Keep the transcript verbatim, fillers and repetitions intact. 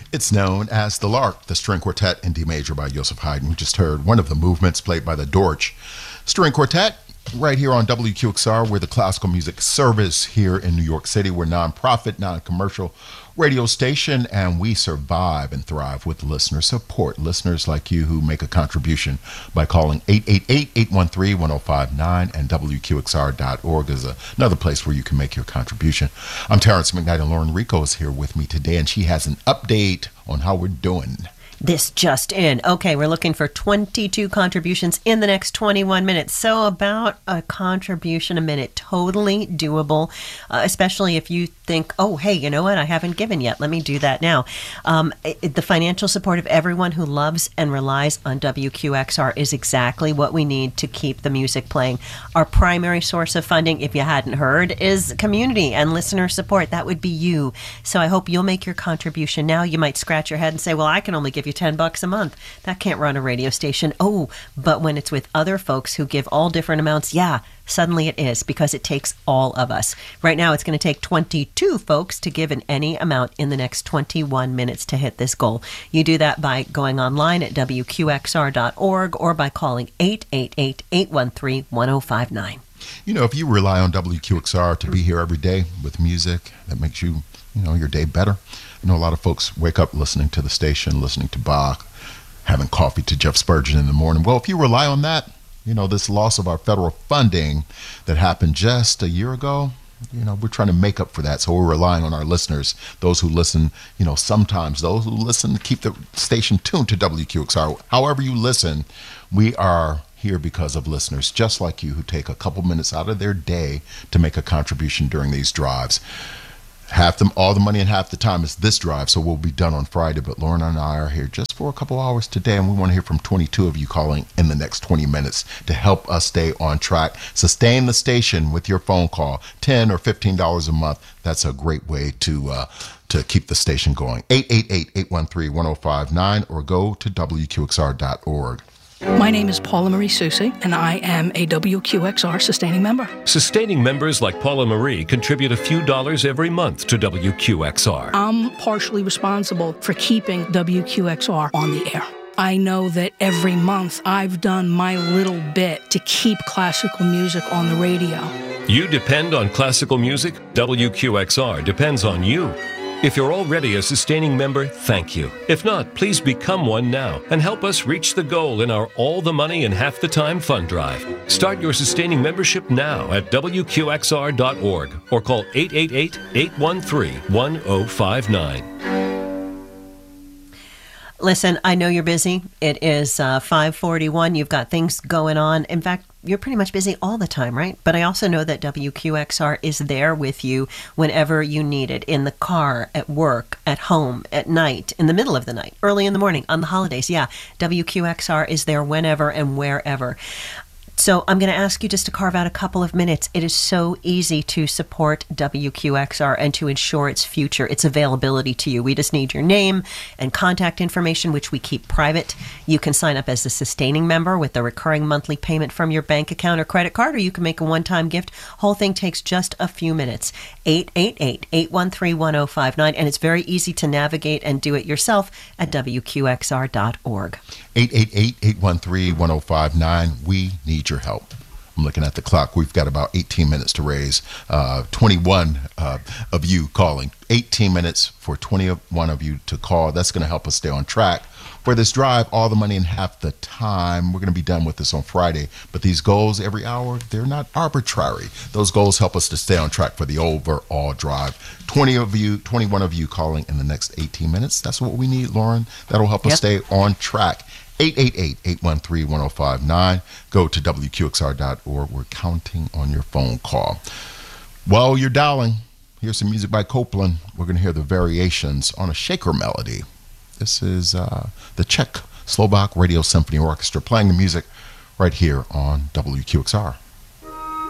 It's known as the Lark, the string quartet in D major by Joseph Haydn. We just heard one of the movements played by the Dorch String Quartet right here on W Q X R. We're the classical music service here in New York City. We're non-profit, non-commercial radio station, and we survive and thrive with listener support. Listeners like you who make a contribution by calling eight eight eight, eight one three, one oh five nine, and W Q X R dot org is another place where you can make your contribution. I'm Terrence McKnight, and Lauren Rico is here with me today, and she has an update on how we're doing. This just in. Okay, we're looking for twenty-two contributions in the next twenty-one minutes. So about a contribution a minute. Totally doable, uh, especially if you think, oh, hey, you know what? I haven't given yet. Let me do that now. Um, it, the financial support of everyone who loves and relies on W Q X R is exactly what we need to keep the music playing. Our primary source of funding, if you hadn't heard, is community and listener support. That would be you. So I hope you'll make your contribution now. You might scratch your head and say, well, I can only give you ten bucks a month. That can't run a radio station. Oh, but when it's with other folks who give all different amounts, yeah, suddenly it is, because it takes all of us. Right now, it's going to take twenty-two folks to give in any amount in the next twenty-one minutes to hit this goal. You do that by going online at W Q X R dot org or by calling eight eight eight, eight one three, one oh five nine. You know, if you rely on W Q X R to be here every day with music that makes you, you know, your day better. I know a lot of folks wake up listening to the station, listening to Bach, having coffee to Jeff Spurgeon in the morning. Well, if you rely on that, you know, this loss of our federal funding that happened just a year ago, you know, we're trying to make up for that. So we're relying on our listeners, those who listen, you know, sometimes those who listen to keep the station tuned to W Q X R. However you listen, we are here because of listeners just like you who take a couple minutes out of their day to make a contribution during these drives. Half them, all the money and half the time is this drive, so we'll be done on Friday. But Lauren and I are here just for a couple hours today, and we want to hear from twenty-two of you calling in the next twenty minutes to help us stay on track. Sustain the station with your phone call, ten or fifteen dollars a month. That's a great way to uh, to keep the station going. eight eight eight, eight one three, one oh five nine or go to W Q X R dot org. My name is Paula Marie Soucy, and I am a W Q X R sustaining member. Sustaining members like Paula Marie contribute a few dollars every month to W Q X R. I'm partially responsible for keeping W Q X R on the air. I know that every month I've done my little bit to keep classical music on the radio. You depend on classical music? W Q X R depends on you. If you're already a sustaining member, thank you. If not, please become one now and help us reach the goal in our All the Money in Half the Time fund drive. Start your sustaining membership now at W Q X R dot org or call eight eight eight, eight one three, one oh five nine. Listen, I know you're busy. It is uh, five forty-one. You've got things going on. In fact, you're pretty much busy all the time, right? But I also know that W Q X R is there with you whenever you need it, in the car, at work, at home, at night, in the middle of the night, early in the morning, on the holidays. Yeah, W Q X R is there whenever and wherever. So I'm going to ask you just to carve out a couple of minutes. It is so easy to support W Q X R and to ensure its future, its availability to you. We just need your name and contact information, which we keep private. You can sign up as a sustaining member with a recurring monthly payment from your bank account or credit card, or you can make a one-time gift. Whole thing takes just a few minutes. eight eight eight, eight one three, one oh five nine, and it's very easy to navigate and do it yourself at W Q X R dot org. eight eight eight, eight one three, one oh five nine. We need your help. I'm looking at the clock. We've got about eighteen minutes to raise. Uh, twenty-one uh, of you calling. eighteen minutes for twenty-one of you to call. That's going to help us stay on track for this drive. All the money in half the time. We're going to be done with this on Friday. But these goals every hour, they're not arbitrary. Those goals help us to stay on track for the overall drive. twenty of you, twenty-one of you calling in the next eighteen minutes. That's what we need, Lauren. That'll help us Yep. stay on track. eight eight eight, eight one three, one oh five nine. Go to W Q X R dot org. We're counting on your phone call. While you're dialing, here's some music by Copland. We're going to hear the variations on a shaker melody. This is uh, the Czech Slovak Radio Symphony Orchestra playing the music right here on W Q X R.